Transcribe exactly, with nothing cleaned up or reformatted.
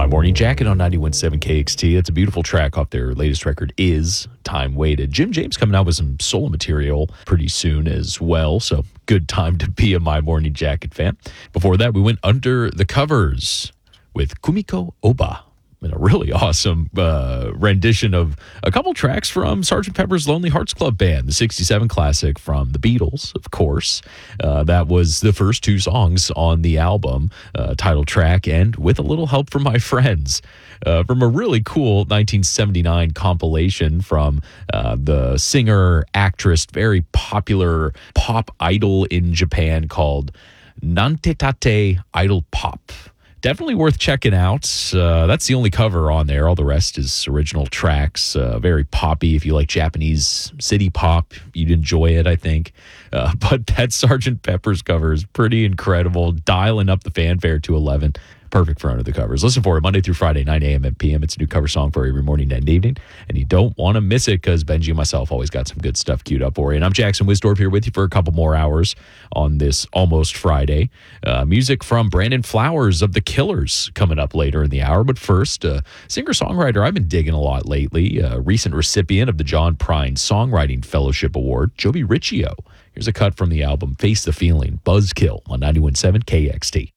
My Morning Jacket on ninety-one point seven K X T. It's a beautiful track off their latest record, Is Time Waited. Jim James coming out with some solo material pretty soon as well, so good time to be a My Morning Jacket fan. Before that, we went under the covers with Kumiko Oba, and a really awesome uh, rendition of a couple tracks from Sergeant Pepper's Lonely Hearts Club Band, the sixty-seven classic from the Beatles, of course. Uh, that was the first two songs on the album, uh, title track, and With a Little Help from My Friends, uh, from a really cool nineteen seventy-nine compilation from uh, the singer, actress, very popular pop idol in Japan called Nantetate Idol Pop. Definitely worth checking out. Uh, that's the only cover on there. All the rest is original tracks. Uh, very poppy. If you like Japanese city pop, you'd enjoy it, I think. Uh, but that Sergeant Pepper's cover is pretty incredible. Dialing up the fanfare to eleven. Perfect for under the covers. Listen for it Monday through Friday, nine a.m. and p m. It's a new cover song for every morning and evening, and you don't want to miss it because Benji and myself always got some good stuff queued up for you. And I'm Jackson Wisdorf here with you for a couple more hours on this almost Friday. Uh, music from Brandon Flowers of The Killers coming up later in the hour. But first, uh, singer-songwriter I've been digging a lot lately, a recent recipient of the John Prine Songwriting Fellowship Award, Joey Riccio. Here's a cut from the album Face the Feeling, Buzzkill on ninety-one point seven K X T.